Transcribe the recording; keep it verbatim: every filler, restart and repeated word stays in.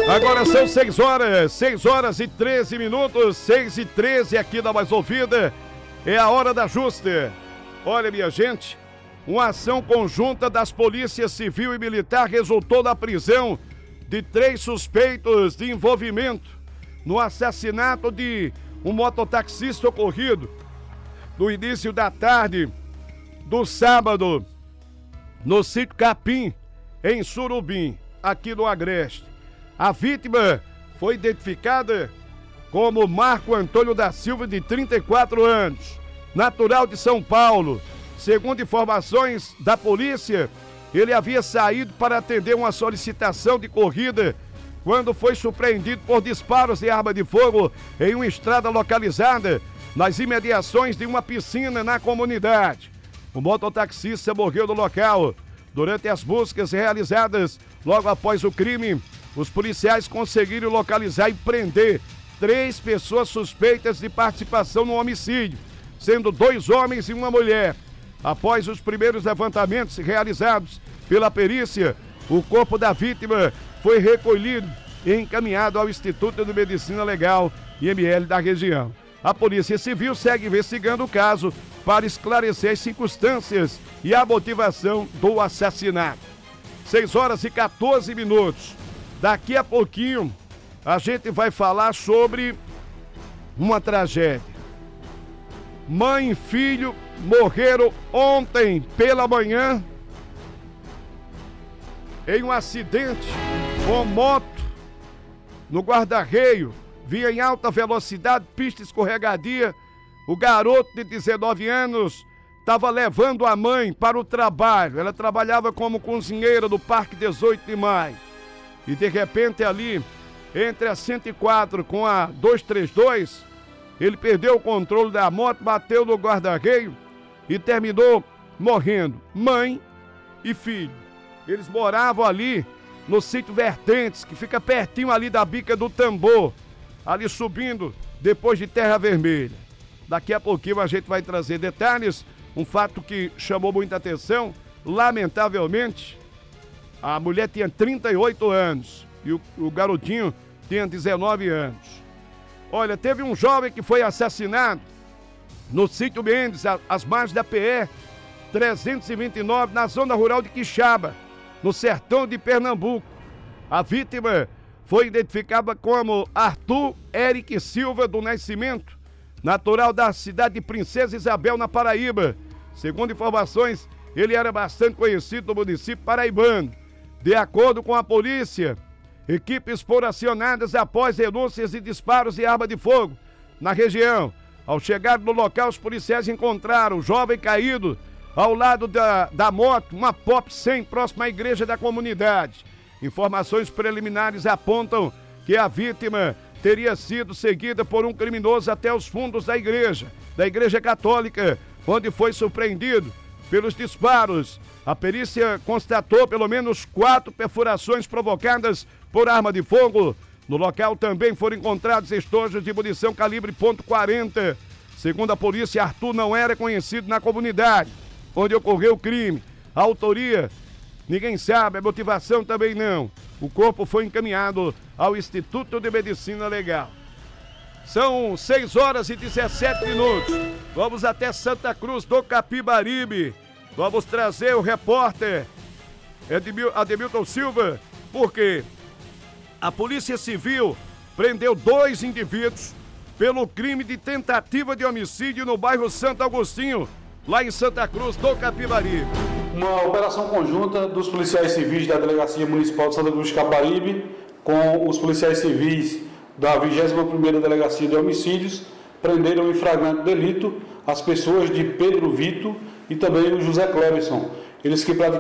Agora são seis horas, seis horas e treze minutos, seis e treze aqui da Mais Ouvida. É a hora da justa. Olha, minha gente, uma ação conjunta das polícias civil e militar resultou na prisão de três suspeitos de envolvimento no assassinato de um mototaxista ocorrido no início da tarde do sábado no sítio Capim, em Surubim, aqui no Agreste. A vítima foi identificada como Marco Antônio da Silva, de trinta e quatro anos, natural de São Paulo. Segundo informações da polícia, ele havia saído para atender uma solicitação de corrida quando foi surpreendido por disparos de arma de fogo em uma estrada localizada nas imediações de uma piscina na comunidade. O mototaxista morreu no local. Durante as buscas realizadas logo após o crime, os policiais conseguiram localizar e prender três pessoas suspeitas de participação no homicídio, sendo dois homens e uma mulher. Após os primeiros levantamentos realizados pela perícia, o corpo da vítima foi recolhido e encaminhado ao Instituto de Medicina Legal, I M L, da região. A Polícia Civil segue investigando o caso para esclarecer as circunstâncias e a motivação do assassinato. seis horas e quatorze minutos. Daqui a pouquinho a gente vai falar sobre uma tragédia. Mãe e filho morreram ontem pela manhã em um acidente com moto no guarda-reio, vinha em alta velocidade, pista escorregadia. O garoto de dezenove anos estava levando a mãe para o trabalho. Ela trabalhava como cozinheira no Parque dezoito de maio. E de repente ali, entre a cento e quatro com a duzentos e trinta e dois, ele perdeu o controle da moto, bateu no guarda-reio e terminou morrendo. Mãe e filho. Eles moravam ali no sítio Vertentes, que fica pertinho ali da Bica do Tambor, ali subindo depois de Terra Vermelha. Daqui a pouquinho a gente vai trazer detalhes, um fato que chamou muita atenção. Lamentavelmente, a mulher tinha trinta e oito anos e o, o garotinho tinha dezenove anos. Olha, teve um jovem que foi assassinado no sítio Mendes, às margens da P E trezentos e vinte e nove, na zona rural de Quixaba, no sertão de Pernambuco. A vítima foi identificada como Arthur Eric Silva do Nascimento, natural da cidade de Princesa Isabel, na Paraíba. Segundo informações, ele era bastante conhecido no município paraibano. De acordo com a polícia, equipes foram acionadas após denúncias de disparos de arma de fogo na região. Ao chegar no local, os policiais encontraram o jovem caído ao lado da, da moto, uma Pop cem, próxima à igreja da comunidade. Informações preliminares apontam que a vítima teria sido seguida por um criminoso até os fundos da igreja, da igreja católica, onde foi surpreendido pelos disparos. A perícia constatou pelo menos quatro perfurações provocadas por arma de fogo. No local também foram encontrados estojos de munição calibre ponto quarenta. Segundo a polícia, Arthur não era conhecido na comunidade onde ocorreu o crime. A autoria, ninguém sabe, a motivação também não. O corpo foi encaminhado ao Instituto de Medicina Legal. São seis horas e dezessete minutos. Vamos até Santa Cruz do Capibaribe. Vamos trazer o repórter Edmil, Ademilton Silva, porque a Polícia Civil prendeu dois indivíduos pelo crime de tentativa de homicídio no bairro Santo Agostinho, lá em Santa Cruz do Capibaribe. Uma operação conjunta dos policiais civis da Delegacia Municipal de Santa Cruz do Capibaribe com os policiais civis da vigésima primeira Delegacia de Homicídios prenderam em flagrante delito as pessoas de Pedro Vito e também o José Cleverson. Eles que